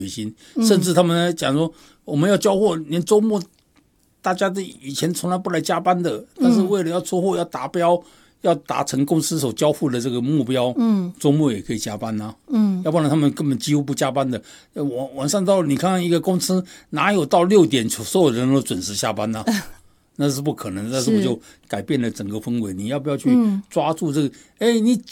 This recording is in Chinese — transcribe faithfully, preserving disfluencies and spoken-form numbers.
薪，甚至他们讲说我们要交货，连周末大家的以前从来不来加班的，但是为了要出货要达标。要达成公司所交付的这个目标，嗯，周末也可以加班啊，嗯，要不然他们根本几乎不加班的。晚晚上到你看一个公司哪有到六点所有人都准时下班呢、啊？那是不可能，那是不是就改变了整个氛围？你要不要去抓住这个？哎、嗯，你